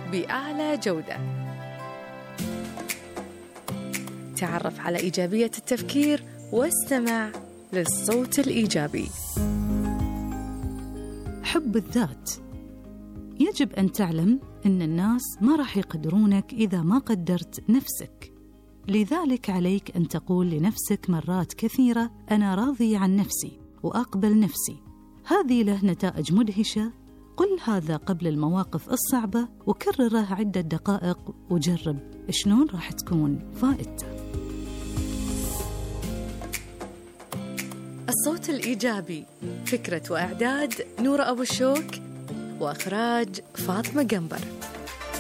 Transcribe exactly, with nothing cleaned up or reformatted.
بأعلى جودة. تعرف على إيجابية التفكير واستمع للصوت الإيجابي. حب الذات. يجب أن تعلم أن الناس ما راح يقدرونك إذا ما قدرت نفسك، لذلك عليك أن تقول لنفسك مرات كثيرة أنا راضي عن نفسي وأقبل نفسي. هذه له نتائج مدهشة. قل هذا قبل المواقف الصعبة وكرره عدة دقائق وجرب شلون راح تكون فائدته. الصوت الإيجابي، فكرة وإعداد نورة أبو الشوك، وإخراج فاطمة قنبر.